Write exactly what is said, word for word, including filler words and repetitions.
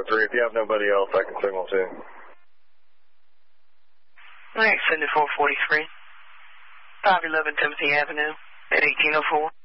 three. If you have nobody else, I can signal too. All right, seventy-four forty-three. five eleven Timothy Avenue at eighteen oh four.